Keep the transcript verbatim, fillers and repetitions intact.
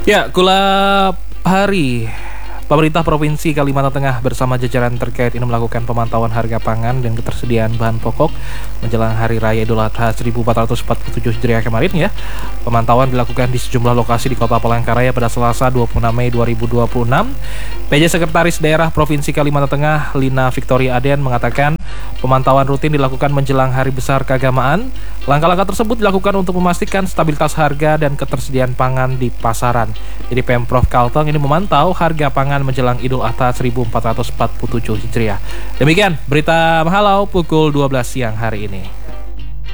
Ya, kulap hari. Pemerintah Provinsi Kalimantan Tengah bersama jajaran terkait ini melakukan pemantauan harga pangan dan ketersediaan bahan pokok menjelang Hari Raya Idul Adha seribu empat ratus empat puluh tujuh Hijriah kemarin ya. Pemantauan dilakukan di sejumlah lokasi di Kota Palangkaraya pada Selasa dua puluh enam Mei dua ribu dua puluh enam. P J Sekretaris Daerah Provinsi Kalimantan Tengah Lina Victoria Aden mengatakan pemantauan rutin dilakukan menjelang Hari Besar Keagamaan. Langkah-langkah tersebut dilakukan untuk memastikan stabilitas harga dan ketersediaan pangan di pasaran. Jadi Pemprov Kalteng ini memantau harga pangan menjelang Idul Adha seribu empat ratus empat puluh tujuh Hijriah. Demikian berita Mahalau pukul dua belas siang hari ini.